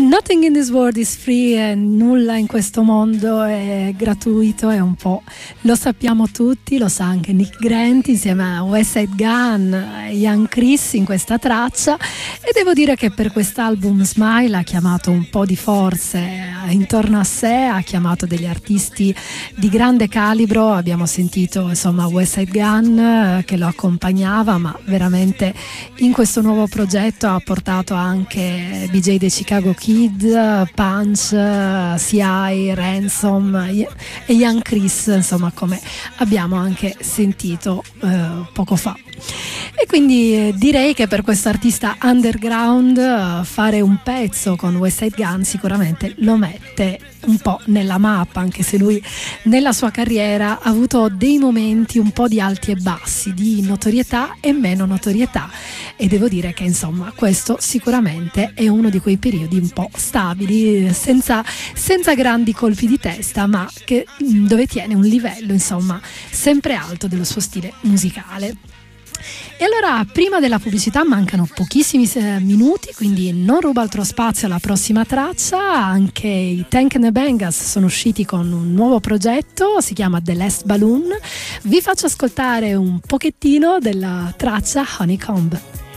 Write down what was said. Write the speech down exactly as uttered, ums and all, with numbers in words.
Nothing in this world is free, e nulla in questo mondo è gratuito, è un po', lo sappiamo tutti, lo sa anche Nick Grant insieme a Westside Gunn e Young Chris in questa traccia, e devo dire che per quest'album Smile ha chiamato un po' di forze intorno a sé, ha chiamato degli artisti di grande calibro. Abbiamo sentito insomma Westside Gunn che lo accompagnava, ma veramente in questo nuovo progetto ha portato anche D J dei Chicago Kid, Punch, C I, Ransom e Young Chris, insomma, come abbiamo anche sentito eh, poco fa. E quindi eh, direi che per questo artista underground eh, fare un pezzo con Westside Gunn sicuramente lo mette un po' nella mappa, anche se lui nella sua carriera ha avuto dei momenti un po' di alti e bassi, di notorietà e meno notorietà, e devo dire che insomma questo sicuramente è uno di quei periodi un po' stabili, senza, senza grandi colpi di testa, ma che, dove tiene un livello insomma sempre alto dello suo stile musicale. E allora, prima della pubblicità mancano pochissimi minuti, quindi non rubo altro spazio alla prossima traccia. Anche i Tank and the Bangas sono usciti con un nuovo progetto, si chiama The Last Balloon. Vi faccio ascoltare un pochettino della traccia Honeycomb.